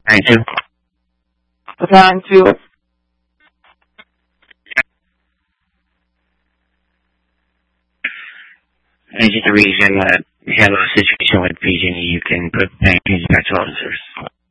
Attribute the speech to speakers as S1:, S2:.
S1: 92.
S2: 92.
S1: Agent to region, handle a situation with PG&E. You can put PG back to officers.